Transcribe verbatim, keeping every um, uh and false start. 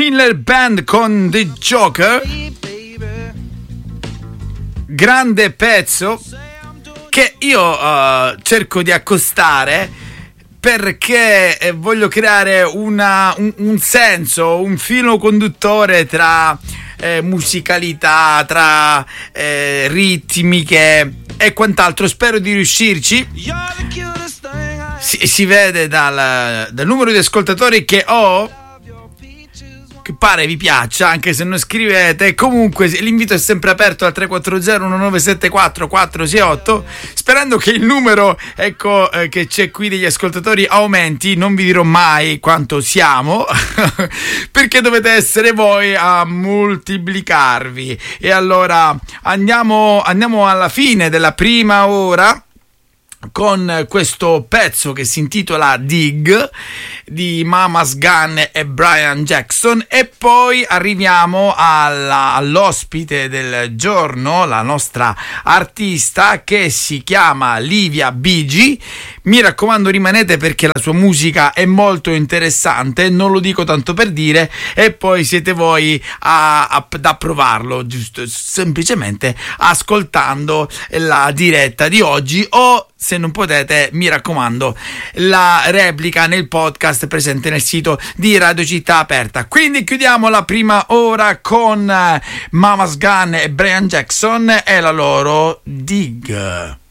Miller Band con The Joker, grande pezzo che io uh, cerco di accostare perché eh, voglio creare una, un, un senso, un filo conduttore tra eh, musicalità, tra eh, ritmiche e quant'altro. Spero di riuscirci. Si, si vede dal, dal numero di ascoltatori che ho che pare vi piaccia, anche se non scrivete. Comunque l'invito è sempre aperto al tre quattro zero uno nove sette quattro quattro sei otto, sperando che il numero, ecco, eh, che c'è qui degli ascoltatori aumenti. Non vi dirò mai quanto siamo perché dovete essere voi a moltiplicarvi. E allora andiamo, andiamo alla fine della prima ora con questo pezzo che si intitola Dig di Mama's Gun e Brian Jackson, e poi arriviamo alla, all'ospite del giorno, la nostra artista che si chiama Livia Bigi. Mi raccomando, rimanete perché la sua musica è molto interessante, non lo dico tanto per dire, e poi siete voi a, a, ad approvarlo, giusto, semplicemente ascoltando la diretta di oggi, o se non potete, mi raccomando, la replica nel podcast presente nel sito di Radio Città Aperta. Quindi chiudiamo la prima ora con Mama's Gun e Brian Jackson e la loro Dig.